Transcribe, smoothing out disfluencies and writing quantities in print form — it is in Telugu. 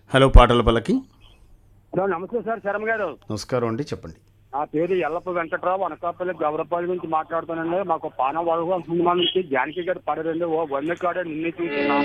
హలో, పాటల పల్లకి. హలో, నమస్తే సార్, శర్మ గారు. నమస్కారం అండి, చెప్పండి. నా పేరు ఎల్లప్ప వెంకట్రావు, అనకాపల్లి గౌరవపల్లి నుంచి మాట్లాడుతానండి. మాకు పాన వరకు సినిమా నుంచి జానకి గారు పాడారండి. ఓ వన్నెకాడే నిన్ను చూసి నా